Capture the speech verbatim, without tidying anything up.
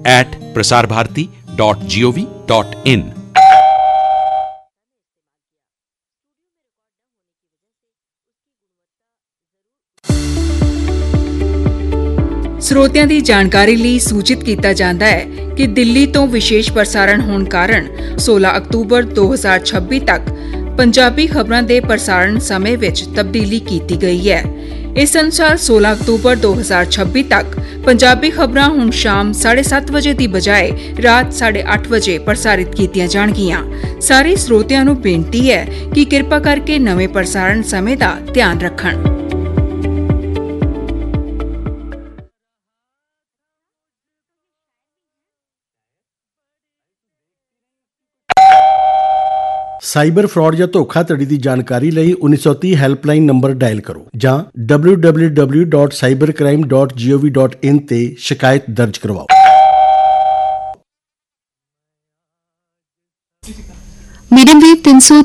at prasar bharati dot gov dot in। ਸਰੋਤਿਆਂ ਦੀ ਜਾਣਕਾਰੀ ਲਈ ਸੂਚਿਤ ਕੀਤਾ ਜਾਂਦਾ ਹੈ ਕਿ ਦਿੱਲੀ ਤੋਂ ਵਿਸ਼ੇਸ਼ ਪ੍ਰਸਾਰਣ ਹੋਣ ਕਾਰਨ ਸੋਲਾਂ ਅਕਤੂਬਰ ਦੋ ਹਜ਼ਾਰ ਛੱਬੀ ਤੱਕ ਪੰਜਾਬੀ ਖਬਰਾਂ ਦੇ ਪ੍ਰਸਾਰਣ ਸਮੇਂ ਵਿੱਚ ਤਬਦੀਲੀ ਕੀਤੀ ਗਈ ਹੈ। ਇਸ ਅਨੁਸਾਰ ਸੋਲਾਂ ਅਕਤੂਬਰ ਦੋ ਹਜ਼ਾਰ ਛੱਬੀ ਤੱਕ ਪੰਜਾਬੀ ਖਬਰਾਂ ਹੁਣ ਸ਼ਾਮ ਸਾਢੇ ਸੱਤ ਵਜੇ ਦੀ ਬਜਾਏ ਰਾਤ ਸਾਢੇ ਅੱਠ ਵਜੇ ਪ੍ਰਸਾਰਿਤ ਕੀਤੀਆਂ ਜਾਣਗੀਆਂ। ਸਾਰੇ ਸਰੋਤਿਆਂ ਨੂੰ ਬੇਨਤੀ ਹੈ ਕਿ ਕਿਰਪਾ ਕਰਕੇ ਨਵੇਂ ਪ੍ਰਸਾਰਣ ਸਮੇਂ ਦਾ ਧਿਆਨ ਰੱਖਣ। ਸਾਈਬਰ ਫਰਾਡ ਜਾਂ ਧੋਖਾਧੜੀ ਦੀ ਜਾਣਕਾਰੀ ਲਈ ਉੱਨੀ ਸੌ ਤੀਹ ਹੈਲਪਲਾਈਨ ਨੰਬਰ ਡਾਇਲ ਕਰੋ ਜਾਂ W W W dot cyber crime dot ਗੋਵ dot in ਤੇ ਸ਼ਿਕਾਇਤ ਦਰਜ ਕਰਵਾਓ। ਮੀਡੀਅਮ ਵੇਵ ਤਿੰਨ ਸੌ